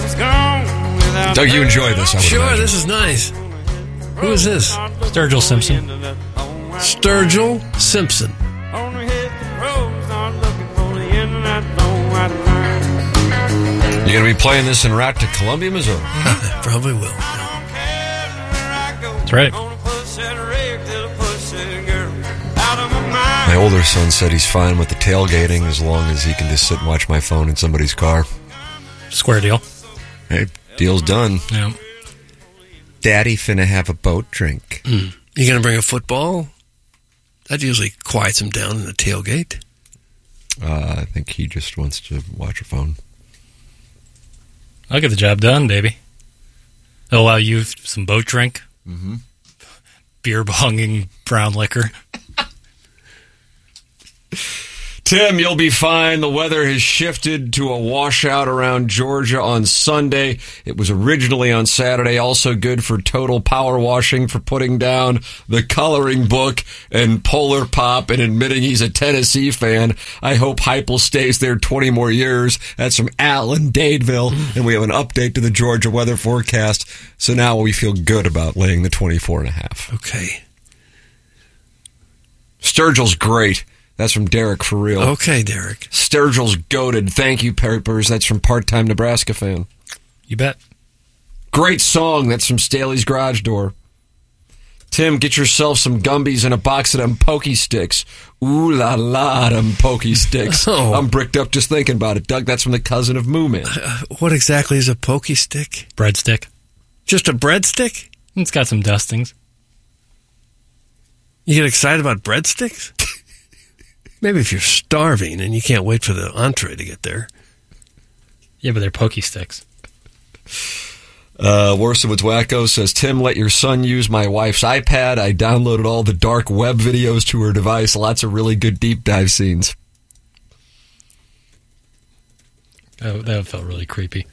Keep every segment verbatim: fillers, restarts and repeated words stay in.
Doug, you enjoy this, I would Sure, imagine. this is nice. Who is this? Sturgill Simpson. Sturgill Simpson. You're going to be playing this en route to Columbia, Missouri? Probably will. That's right. My older son said he's fine with the tailgating as long as he can just sit and watch my phone in somebody's car. Square deal. Hey, deal's done. Yeah. Daddy finna have a boat drink. Mm. You going to bring a football? That usually quiets him down in a tailgate. Uh, I think he just wants to watch a phone. I'll get the job done, baby. They'll allow you some boat drink. Mm-hmm. Beer bonging brown liquor. Tim, you'll be fine. The weather has shifted to a washout around Georgia on Sunday. It was originally on Saturday. Also good for total power washing for putting down the coloring book and Polar Pop and admitting he's a Tennessee fan. I hope Heupel stays there twenty more years. That's from Alan Dadeville. And we have an update to the Georgia weather forecast. So now we feel good about laying the twenty-four and a half. Okay. Sturgill's great. That's from Derek for real. Okay, Derek. Sturgill's goated. Thank you, Peppers. That's from part-time Nebraska fan. You bet. Great song. That's from Staley's Garage Door. Tim, get yourself some Gumbies and a box of them Pokey Sticks. Ooh la la, them Pokey Sticks. Oh. I'm bricked up just thinking about it. Doug, that's from the cousin of Moo Man. Uh, what exactly is a Pokey Stick? Breadstick. Just a breadstick? It's got some dustings. You get excited about breadsticks? Maybe if you're starving and you can't wait for the entree to get there. Yeah, but they're pokey sticks. Uh, Worsowitz Wacko says, Tim, let your son use my wife's iPad. I downloaded all the dark web videos to her device. Lots of really good deep dive scenes. That, that felt really creepy.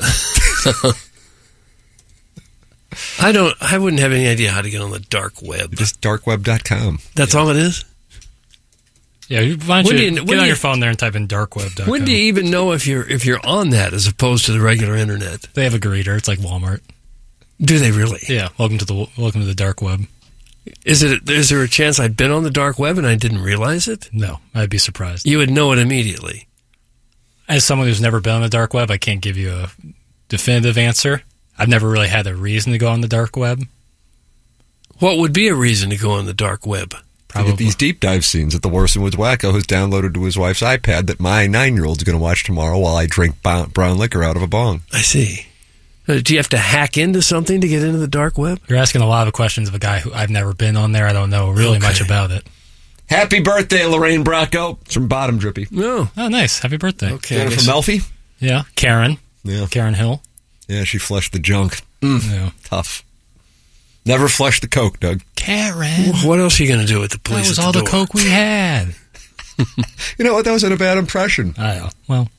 I don't. I wouldn't have any idea how to get on the dark web. Just dark web dot com. That's yeah. all it is? Yeah, why don't when you, you get when on you, your phone there and type in dark web dot com. When do you even know if you're if you're on that as opposed to the regular internet? They have a greeter. It's like Walmart. Do they really? Yeah. Welcome to the welcome to the dark web. Is it? Is there a chance I'd been on the dark web and I didn't realize it? No, I'd be surprised. You would know it immediately. As someone who's never been on the dark web, I can't give you a definitive answer. I've never really had a reason to go on the dark web. What would be a reason to go on the dark web? Probably. To get these deep dive scenes that the Worsowitz Wacko has downloaded to his wife's iPad that my nine-year-old's going to watch tomorrow while I drink brown liquor out of a bong. I see. Uh, do you have to hack into something to get into the dark web? You're asking a lot of questions of a guy who I've never been on there. I don't know really okay. much about it. Happy birthday, Lorraine Bracco. It's from Bottom Drippy. Oh, oh nice. Happy birthday. Okay. Jennifer Melfi? Yeah. Karen. Yeah. Karen Hill. Yeah, she flushed the junk. Mm. Yeah. Tough. Never flush the Coke, Doug. Karen. What else are you going to do with the police? That was at all the, the Coke we had. You know what? That wasn't a bad impression. I know. Well,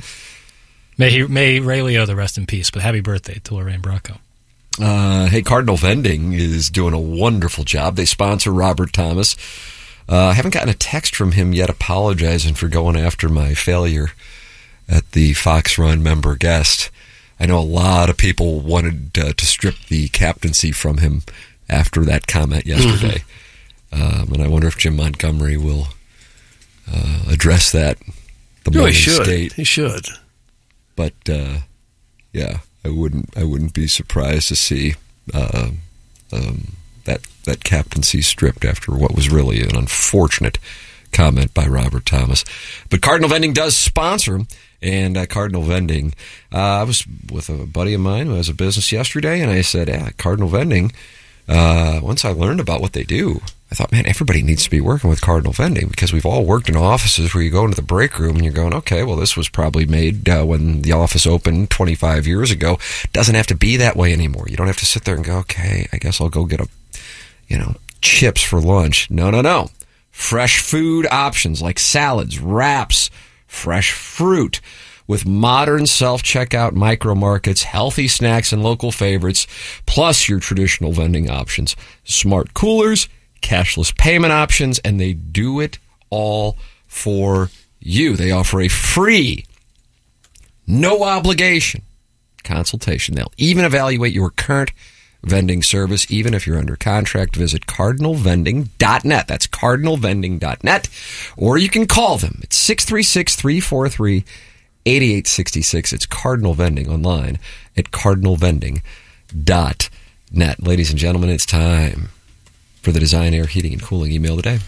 may he, may Ray Liotta rest in peace, but happy birthday to Lorraine Bracco. Uh, hey, Cardinal Vending is doing a wonderful job. They sponsor Robert Thomas. Uh, I haven't gotten a text from him yet apologizing for going after my failure at the Fox Run member guest. I know a lot of people wanted uh, to strip the captaincy from him after that comment yesterday. Mm-hmm. Um, and I wonder if Jim Montgomery will uh, address that. The no, morning he should. skate. He should. But, uh, yeah, I wouldn't I wouldn't be surprised to see uh, um, that, that captaincy stripped after what was really an unfortunate comment by Robert Thomas. But Cardinal Vending does sponsor him. And uh, Cardinal Vending, uh, I was with a buddy of mine who has a business yesterday, and I said, yeah, Cardinal Vending, uh, once I learned about what they do, I thought, man, everybody needs to be working with Cardinal Vending, because we've all worked in offices where you go into the break room and you're going, okay, well, this was probably made uh, when the office opened twenty-five years ago. Doesn't have to be that way anymore. You don't have to sit there and go, okay, I guess I'll go get a, you know, chips for lunch. No, no, no. Fresh food options like salads, wraps, fresh fruit with modern self-checkout micro markets, healthy snacks and local favorites, plus your traditional vending options, smart coolers, cashless payment options, and they do it all for you. They offer a free, no obligation consultation. They'll even evaluate your current vending service, even if you're under contract. Visit cardinal vending dot net. That's cardinal vending dot net. Or you can call them at six three six, three four three, eight eight six six. It's Cardinal Vending online at cardinal vending dot net. Ladies and gentlemen, it's time for the Design Air Heating and Cooling email today.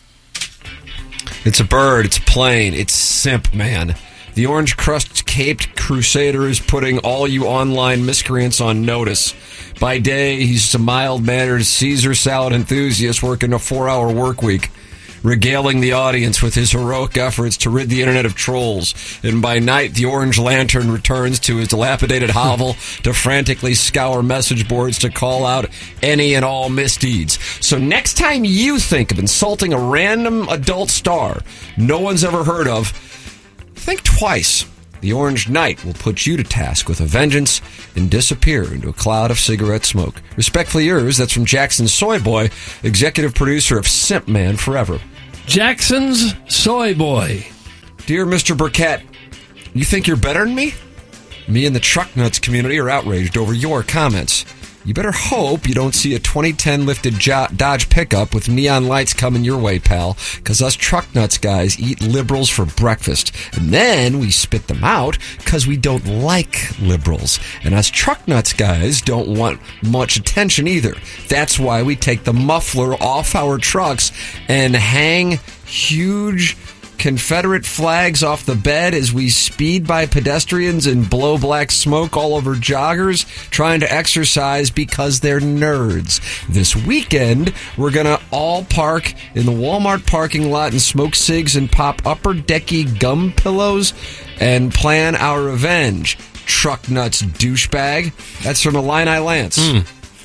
It's a bird. It's a plane. It's Simp Man. The orange crust caped crusader is putting all you online miscreants on notice. By day, he's a mild-mannered Caesar salad enthusiast working a four-hour work week, regaling the audience with his heroic efforts to rid the internet of trolls. And by night, the Orange Lantern returns to his dilapidated hovel to frantically scour message boards to call out any and all misdeeds. So next time you think of insulting a random adult star no one's ever heard of, think twice. The Orange Knight will put you to task with a vengeance and disappear into a cloud of cigarette smoke. Respectfully yours, that's from Jackson Soy Boy, executive producer of Simp Man Forever. Jackson's Soy Boy. Dear Mister Burkett, you think you're better than me? Me and the truck nuts community are outraged over your comments. You better hope you don't see a twenty ten lifted jo- Dodge pickup with neon lights coming your way, pal, because us truck nuts guys eat liberals for breakfast, and then we spit them out because we don't like liberals. And us truck nuts guys don't want much attention either. That's why we take the muffler off our trucks and hang huge Confederate flags off the bed as we speed by pedestrians and blow black smoke all over joggers trying to exercise because they're nerds. This weekend, we're going to all park in the Walmart parking lot and smoke cigs and pop upper decky gum pillows and plan our revenge. Truck nuts douchebag. That's from Illini Lance. Mm.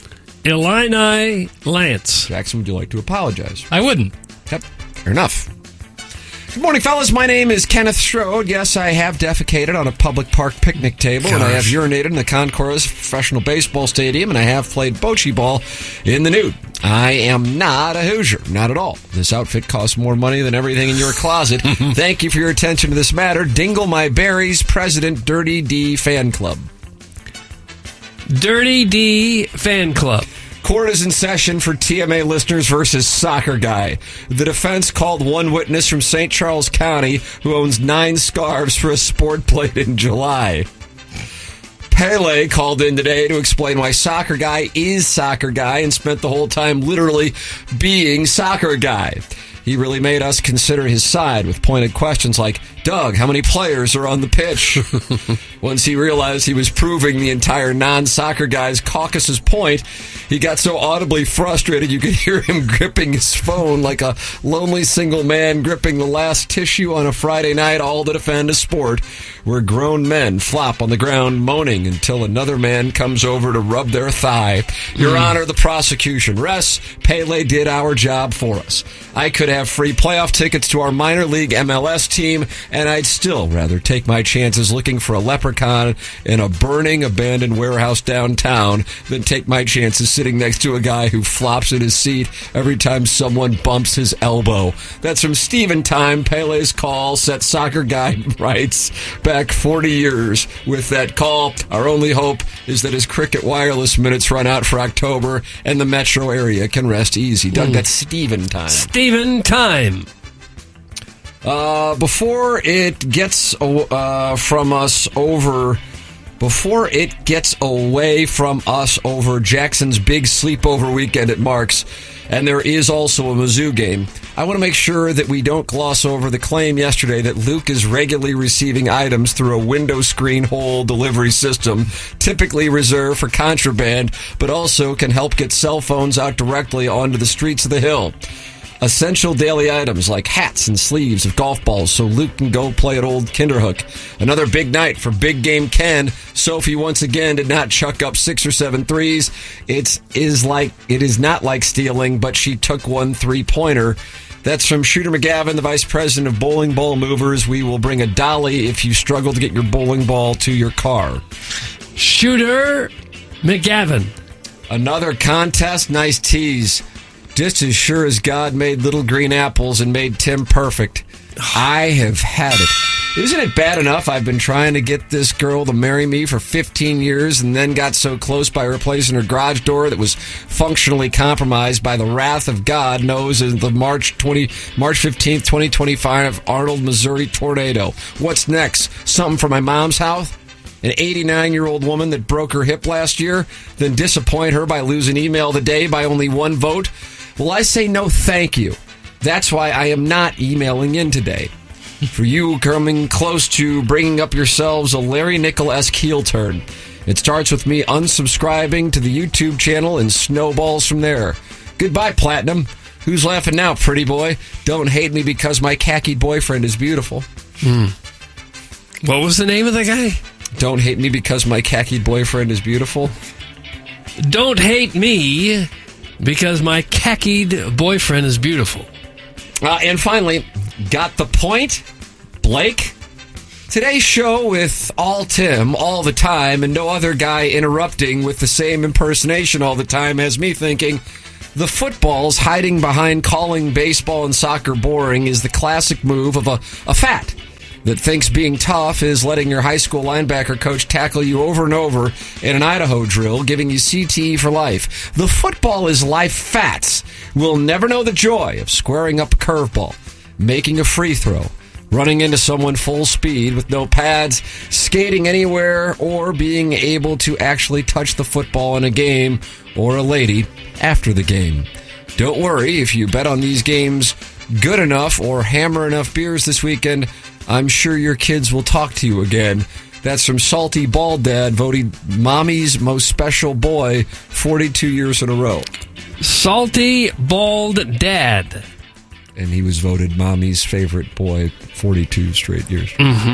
Illini Lance. Jackson, would you like to apologize? I wouldn't. Yep. Fair enough. Good morning, fellas. My name is Kenneth Strode. Yes, I have defecated on a public park picnic table, Gosh. and I have urinated in the concourse professional baseball stadium, and I have played bocce ball in the nude. I am not a Hoosier. Not at all. This outfit costs more money than everything in your closet. Thank you for your attention to this matter. Dingle My Berries, President, Dirty D Fan Club. Dirty D Fan Club. Court is in session for T M A listeners versus Soccer Guy. The defense called one witness from Saint Charles County who owns nine scarves for a sport played in July. Pele called in today to explain why Soccer Guy is Soccer Guy and spent the whole time literally being Soccer Guy. He really made us consider his side with pointed questions like, Doug, how many players are on the pitch? Once he realized he was proving the entire non-soccer guy's caucus's point, he got so audibly frustrated you could hear him gripping his phone like a lonely single man gripping the last tissue on a Friday night, all to defend a sport where grown men flop on the ground moaning until another man comes over to rub their thigh. Your mm. Honor, the prosecution. Res, Pele did our job for us. I could have free playoff tickets to our minor league M L S team, and I'd still rather take my chances looking for a leprechaun in a burning, abandoned warehouse downtown than take my chances sitting next to a guy who flops in his seat every time someone bumps his elbow. That's from Steven Time. Pele's call set Soccer Guy rights back forty years. With that call, our only hope is that his Cricket Wireless minutes run out for October and the metro area can rest easy. Doug, mm. that's Steven Time. Steven Time. Uh, before it gets uh, from us over, before it gets away from us over Jackson's big sleepover weekend at Mark's, and there is also a Mizzou game, I want to make sure that we don't gloss over the claim yesterday that Luke is regularly receiving items through a window screen hole delivery system, typically reserved for contraband, but also can help get cell phones out directly onto the streets of the Hill. Essential daily items like hats and sleeves of golf balls so Luke can go play at Old Kinderhook. Another big night for Big Game Ken. Sophie once again did not chuck up six or seven threes. It is like it is not like stealing, but she took one three-pointer. That's from Shooter McGavin, the Vice President of Bowling Ball Movers. We will bring a dolly if you struggle to get your bowling ball to your car. Shooter McGavin. Another contest. Nice tease. Just as sure as God made little green apples and made Tim perfect, I have had it. Isn't it bad enough I've been trying to get this girl to marry me for fifteen years and then got so close by replacing her garage door that was functionally compromised by the wrath of God knows as the March twentieth, March fifteenth, twenty twenty-five Arnold, Missouri tornado. What's next? Something for my mom's house? An eighty-nine-year-old woman that broke her hip last year, then disappoint her by losing email of the day by only one vote? Well, I say no thank you. That's why I am not emailing in today. For you coming close to bringing up yourselves a Larry Nickel-esque heel turn. It starts with me unsubscribing to the YouTube channel and snowballs from there. Goodbye, Platinum. Who's laughing now, pretty boy? Don't hate me because my khaki boyfriend is beautiful. Hmm. What was the name of the guy? Don't hate me because my khaki boyfriend is beautiful. Don't hate me because my khakied boyfriend is beautiful. Uh, and finally, got the point? Blake? Today's show with all Tim all the time and no other guy interrupting with the same impersonation all the time has me thinking the footballs hiding behind calling baseball and soccer boring is the classic move of a, a fat that thinks being tough is letting your high school linebacker coach tackle you over and over in an Idaho drill, giving you C T E for life. The football is life fats will never know the joy of squaring up a curveball, making a free throw, running into someone full speed with no pads, skating anywhere, or being able to actually touch the football in a game or a lady after the game. Don't worry, if you bet on these games good enough or hammer enough beers this weekend, I'm sure your kids will talk to you again. That's from Salty Bald Dad, voted Mommy's Most Special Boy forty-two years in a row. Salty Bald Dad. And he was voted Mommy's favorite boy forty-two straight years.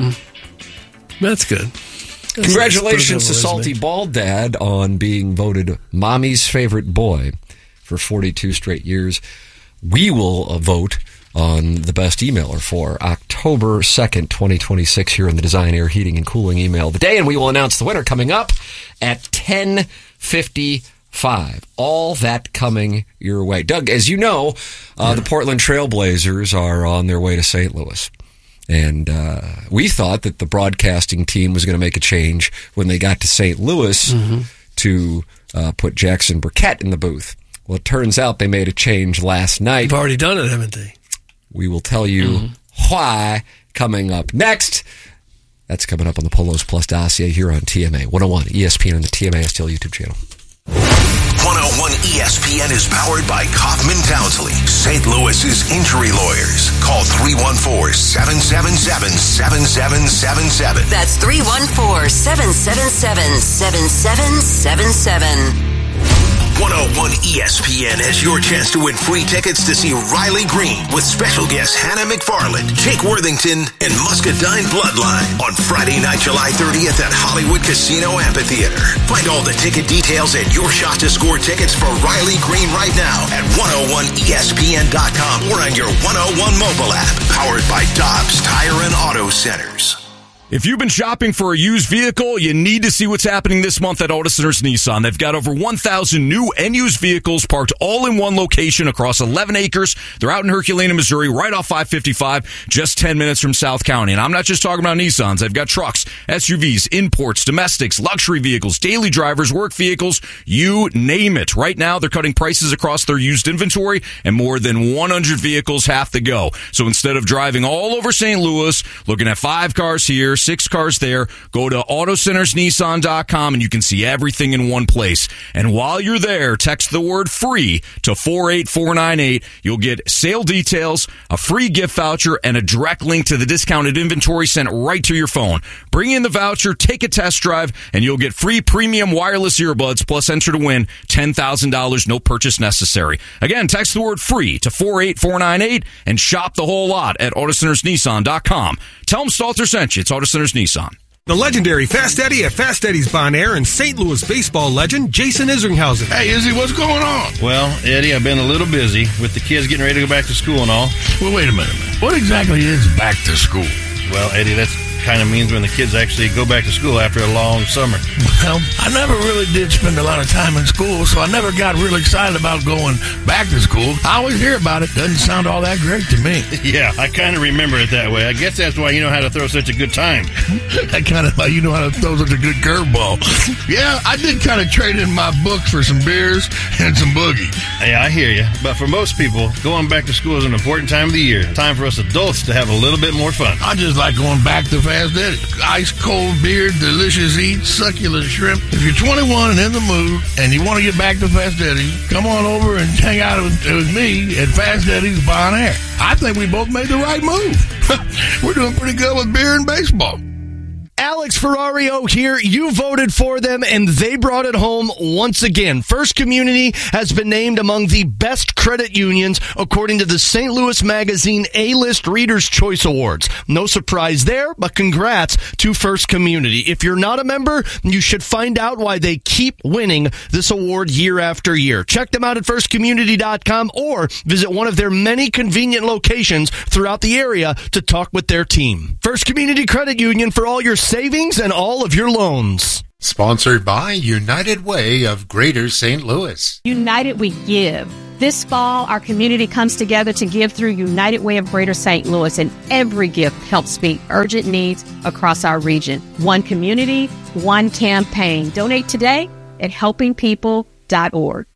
Mm-hmm. That's good. That's Congratulations to Salty Bald Dad on being voted Mommy's favorite boy for forty-two straight years. We will vote on the best emailer for October second, twenty twenty-six here in the Design, Air, Heating, and Cooling email of the day, and we will announce the winner coming up at ten fifty-five. All that coming your way. Doug, as you know, uh, yeah. the Portland Trailblazers are on their way to Saint Louis. And uh, we thought that the broadcasting team was going to make a change when they got to Saint Louis mm-hmm. to uh, put Jackson Burkett in the booth. Well, it turns out they made a change last night. They've already done it, haven't they? We will tell you mm-hmm. why coming up next. That's coming up on the Polos Plus dossier here on T M A one oh one E S P N and the T M A S T L YouTube channel. one oh one E S P N is powered by Kaufman Townsley, Saint Louis's injury lawyers. Call three one four, seven seven seven, seven seven seven seven. That's three one four, seven seven seven, seven seven seven seven. one oh one E S P N has your chance to win free tickets to see Riley Green with special guests Hannah McFarland, Jake Worthington, and Muscadine Bloodline on Friday night, July thirtieth at Hollywood Casino Amphitheater. Find all the ticket details and your shot to score tickets for Riley Green right now at one oh one E S P N dot com or on your one oh one mobile app, powered by Dobbs Tire and Auto Centers. If you've been shopping for a used vehicle, you need to see what's happening this month at Auto Centers Nissan. They've got over one thousand new and used vehicles parked all in one location across eleven acres. They're out in Herculaneum, Missouri, right off five fifty-five, just ten minutes from South County. And I'm not just talking about Nissans. They've got trucks, S U Vs, imports, domestics, luxury vehicles, daily drivers, work vehicles, you name it. Right now, they're cutting prices across their used inventory, and more than one hundred vehicles have to go. So instead of driving all over Saint Louis, looking at five cars here, six cars there, go to auto centers nissan dot com and you can see everything in one place. And while you're there, text the word free to four eight four nine eight. You'll get sale details, a free gift voucher, and a direct link to the discounted inventory sent right to your phone. Bring in the voucher, take a test drive, and you'll get free premium wireless earbuds, plus enter to win ten thousand dollars, no purchase necessary. Again, text the word free to four eight four nine eight and shop the whole lot at auto centers nissan dot com. Tell them Stalter sent you. It's Auto Centers Nissan. The legendary Fast Eddie at Fast Eddie's Bon Air and Saint Louis baseball legend Jason Isringhausen. Hey, Izzy, what's going on? Well, Eddie, I've been a little busy with the kids getting ready to go back to school and all. Well, wait a minute, man. What exactly is back to school? Well, Eddie, that's kind of means when the kids actually go back to school after a long summer. Well, I never really did spend a lot of time in school, so I never got real excited about going back to school. I always hear about it. Doesn't sound all that great to me. Yeah, I kind of remember it that way. I guess that's why you know how to throw such a good time. I kind of like you know how to throw such a good curveball. Yeah, I did kind of trade in my books for some beers and some boogie. Yeah, I hear you. But for most people, going back to school is an important time of the year. Time for us adults to have a little bit more fun. I just like going back to Fast Eddie. Ice cold beer, delicious eats, succulent shrimp. If you're twenty-one and in the mood and you want to get back to Fast Eddie, come on over and hang out with, with me at Fast Eddie's Bon Air. I think we both made the right move. We're doing pretty good with beer and baseball. Alex Ferrario here. You voted for them, and they brought it home once again. First Community has been named among the best credit unions according to the Saint Louis Magazine A-List Reader's Choice Awards. No surprise there, but congrats to First Community. If you're not a member, you should find out why they keep winning this award year after year. Check them out at first community dot com or visit one of their many convenient locations throughout the area to talk with their team. First Community Credit Union for all your savings and all of your loans. Sponsored by United Way of Greater Saint Louis. United We Give. This fall, our community comes together to give through United Way of Greater Saint Louis, and every gift helps meet urgent needs across our region. One community, one campaign. Donate today at helping people dot org.